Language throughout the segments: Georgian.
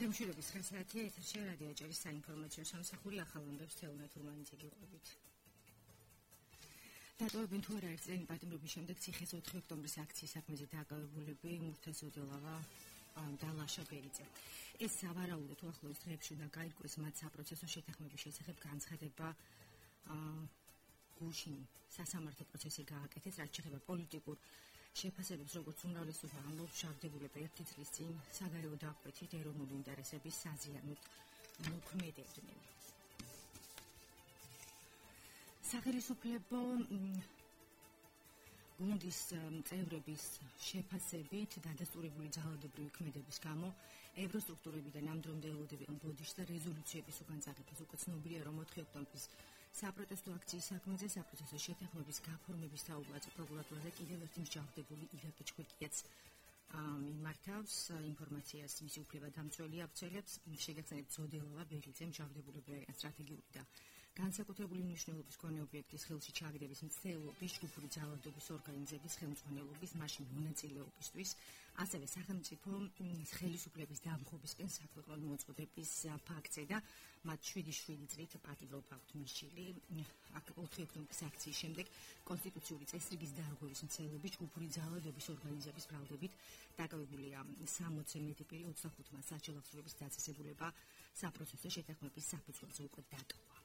გემშვიდობის ხასიათია ეთერში რადიო ჭერის საინფორმაციო სამსახური ახალ ამბებს თეორია თურმანიძე გიყვებით. დატოვებენ თუ არა ერთ წელი პატიმრობის შემდეგ ციხეს 4 ოქტომბრის აქციის საქმეზე დაკავებულები მურთაზოდელავა და ლაშა ბერიძე. ეს სავარაუდოდ უახლოეს დღეებში უნდა გაირკვეს მათ საპროცესო შეთანხმების შესახებ განცხადება გუშინ სასამართლო პროცესი გააკეთეს, რაც შეეხება პოლიტიკურ შეფასებებს, როგორც უმრავლესობა ამბობს, შარდებულები ერთი წლის წინ საგარეო დაკვეთით ეროვნული ინტერესების საზიანოდ მოქმედებდნენ. სახელმწიფო გუნდის წევრების შეფასებით დადასტურებული ძალადობრივი ქმედების გამო ევროსტრუქტურებიდან ამ დრომდე ელოდებიან ბოდიშს და რეზოლუციების უკან წაღებას. უკვე ცნობილია, რომ 4 ოქტომბრის საპროტესტო აქციის საქმეზე საპროცესო შეთანხმების გაფორმების საუბარზე პროკურატურაზე კიდევ ერთი მსჯავრდებული ირაკი ჭკვიკიაც მიმართავს ინფორმაციას მისი უფლებადამცველი აბცელებს შეგახსენებთ ზოდელავა ბერიძე მსჯავრდებულები არიან სტრატეგიული და განსაკუთრებული მნიშვნელობის მქონე ობიექტის ხელში ჩაგდების მცდელობის ჯგუფური ძალადობის ორგანიზების ხელმძღვანელობის მაშინ მონაწილეობისთვის, ასევე სახელმწიფო ხელისუფლების დამხობისკენ საქვეყნოდ მოწოდების ფაქტზე და მათ 7 წლით პატიმრობა აქვთ მისული. 4 ოქტომბრის აქციის შემდეგ კონსტიტუციური წესრიგის დარღვევის მცდელობის ჯგუფური ძალადობის ორგანიზების ბრალდებით დაკავებულია 60-ზე მეტი პირი 25 მარტს საჩელავსრუების დაწესებულება საპროცესო შეთანხმების საფუძველზე უკვე დატოვა.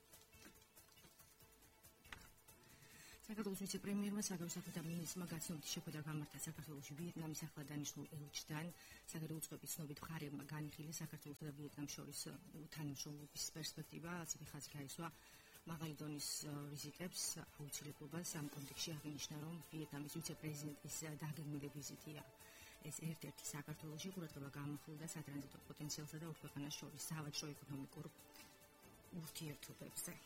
საქართველოს ვიცე-პრემიერმა საგარეო საქმეთა მინისტრმა გაცნობითი შეხვედრა გამართა საქართველოში ვიეტნამის ახლა დანიშნულ ელჩთან. საგარეო უწყების ცნობით მხარეებმა განიხილეს საქართველოსა და ვიეტნამს შორის თანამშრომლობის პერსპექტივა, ასევე ხაზი გაისვა მაღალი დონის ვიზიტებს აუცილებლობას. ამ კონტექსტში აღინიშნა, რომ ვიეტნამის ვიცე-პრეზიდენტის დაგეგმილი ვიზიტია. ეს ერთ-ერთი საქართველოში ყურადღება გამოხლდა სატრანზიტო პოტენციალსა და ორ ქვეყანას შორის სავაჭრო-ეკონომიკურ ურთიერთობებზე.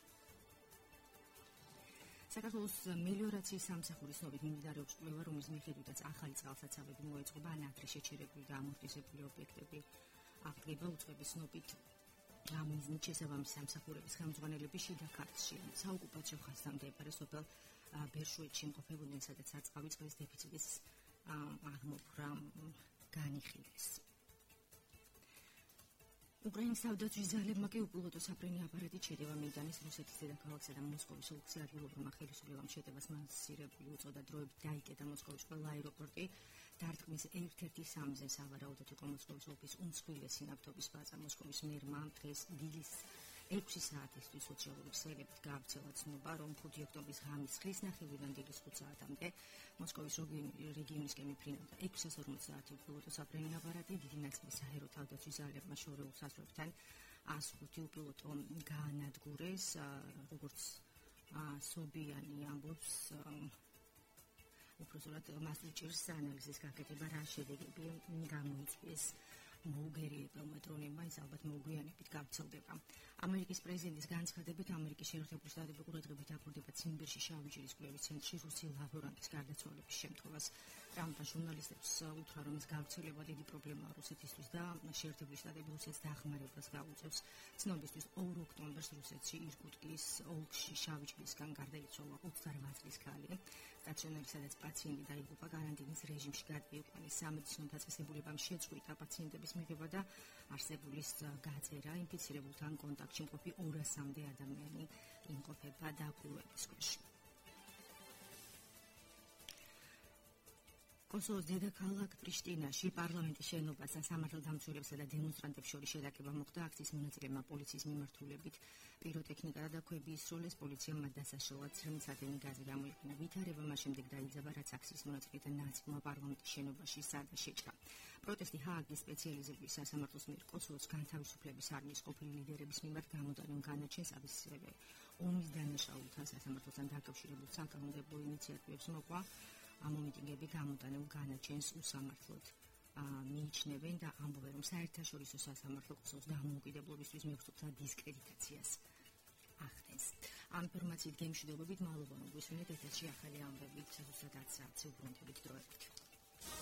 საქართველოს მელიორაციის სამსახურის ცნობით მიმდინარეობს კვლევა, რომლის მიხედვითაც ახალი წყალსაცავები მოეწყობა ან ადრე შეჩერებული და ამორტიზებული ობიექტები აღდგება. უწყების ცნობით ამ მიზნით შესაბამისი სამსახურების ხელმძღვანელები შიდა ქართლში საოკუპაციო ხაზთან მდებარე სოფელ ბერშუეთში იმყოფებოდნენ, სადაც სარწყავი წყლის დეფიციტის აღმოფხვრა განიხილეს. უკრაინის თავდაცვის ძალებმა კი უპილოტო საფრენი აპარატით შეტევა მიიტანეს რუსეთის დედაქალაქსა და მოსკოვის ოლქზე. ადგილობრივმა ხელისუფლებამ შეტევას მასირებული უწოდა, დროებით დაიკეტა მოსკოვის ყველა აეროპორტი. დარტყმის ერთ-ერთი სამზე სავარაუდოდ იყო მოსკოვის ოლქის უმსხვილესი ნავთობის ბაზა. მოსკოვის მერმა დღეს დილის 6 საათისთვის ოციალური ქსელებით გაავრცელა ცნობა, რომ 5 ოქტომბრის ღამის 9:30-დან დილის 5 საათამდე მოსკოვის რეგიონისკენ მიფრინავდა 650 უპილოტო საფრენი აპარატი. დიდი ნაწილი საჰაერო თავდაცვის ძალებმა შორეულ საზღვრებთან 105 უპილოტო გაანადგურეს, როგორც სობიანი ამბობს. უпроსურად მას უჭირს ანალიზის გაკეთება, რა შედეგები გამოიწვიეს მოუგერიებელმა დრონებმა, ის ალბათ მოუგვიანებით გავრცელდება. ამერიკის პრეზიდენტის განცხადებით, ამერიკის შეერთებული შტატები ყურადღებით აკვირდება ციმბირში შავი ჭირის კვლევის ცენტრში რუსი ლაბორანტის გარდაცვალების შემთხვევას. ტრამპმა ჟურნალისტებს უთხრა, რომ ეს გავრცელება დიდი პრობლემაა რუსეთისთვის და შეერთებული შტატები რუსეთს დახმარებას გაუწევს. ცნობისთვის 2 ოქტომბერს რუსეთში ირკუტსკის ოლქში შავი ჭირისგან გარდაიცვალა 28 წლის ქალი. სტაციონარი, სადაც პაციენტი დაიღუპა, კარანტინის რეჟიმში გადაიყვანეს. სამედიცინო დაწესებულებამ შეწყვიტა პაციენტების მიღება და არსებულის გაწერა. ინფიცირებულთან კონტაქტში მყოფი 200-მდე ადამიანი იმყოფება დაკვირვების ქვეშ. კოსოვოს დედაქალაქ პრიშტინაში პარლამენტის შენობასთან სამართალდამცველებსა და დემონსტრანტებს შორის შეტაკება მოხდა. აქციის მონაწილეებმა პოლიციის მიმართულებით პიროტექნიკა და ქვები ისროლეს. პოლიციამ მათ დასაშლელად ცრემლსადენი გაზი გამოიყენა. ვითარება მას შემდეგ დაიძაბა, რაც აქციის მონაწილეთა ნაწილმა პარლამენტის შენობაში სადა შეჭრა. პროტესტი ჰააგის სპეციალიზებული სასამართლოს მიერ კოსოვოს განთავისუფლების არმიის ყოფილი ლიდერების მიმართ გამოტანილ განაჩენს, ასევე ომის დანაშაულთან სასამართლოსთან დაკავშირებულ საკანონმდებლო ინიციატივებს მოყვა. ამ მიტინგები გამოტანილ განაჩენს უსამართლოდ მიიჩნევენ და ამბობენ, რომ საერთაშორისო სასამართლო კოსოვოს დამოუკიდებლობისთვის მებრძოლთა დისკრედიტაციას ახდენს. ამ ინფორმაციით გემშვიდობებით მალობანო გვისმენთ ეთერში ახალი ამბებით, ზუსტად 10 საათზე უბრუნდებით დროებით.